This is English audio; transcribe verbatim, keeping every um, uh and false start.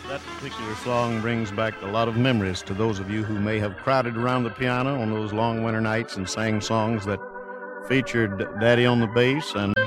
That particular song brings back a lot of memories to those of you who may have crowded around the piano on those long winter nights and sang songs that featured Daddy on the bass and